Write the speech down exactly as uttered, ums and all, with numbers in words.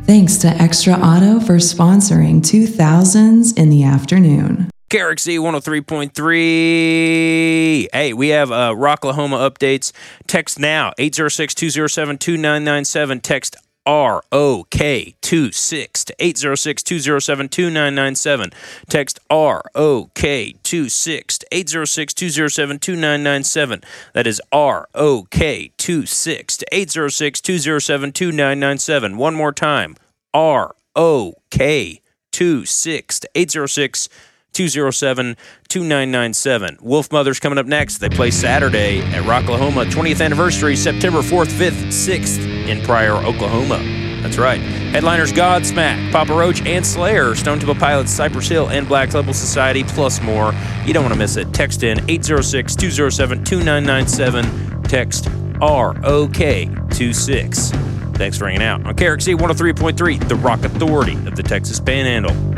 Thanks to Extra Auto for sponsoring two thousands in the afternoon. K R X E one oh three point three. Hey, we have uh, Rocklahoma updates. Text now, eight oh six, two oh seven, two nine nine seven. Text R O K two six to eight oh six, two oh seven, two nine nine seven. Text R O K two six to eight oh six, two oh seven, two nine nine seven. That is R O K two six to eight oh six, two oh seven, two nine nine seven. One more time, R O K two six to eight oh six, two oh seven, two nine nine seven. Wolf Mothers coming up next. They play Saturday at Rocklahoma, twentieth anniversary, September fourth, fifth, sixth in Pryor, Oklahoma. That's right. Headliners Godsmack, Papa Roach, and Slayer, Stone Temple Pilots, Cypress Hill, and Black Label Society, plus more. You don't want to miss it. Text in eight oh six, two oh seven, two nine nine seven. Text R O K two six. Thanks for hanging out on K R X E one oh three point three, the Rock Authority of the Texas Panhandle.